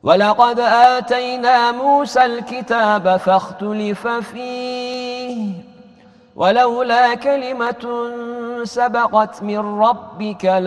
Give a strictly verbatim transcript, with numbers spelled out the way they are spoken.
ولقد آتينا موسى الكتاب فاختلف فيه ولولا كلمة سبقت من ربك